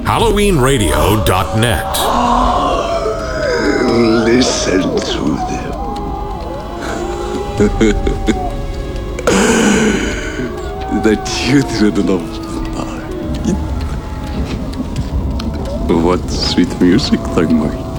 HalloweenRadio.net. Listen to them. The children of the night. What sweet music they make.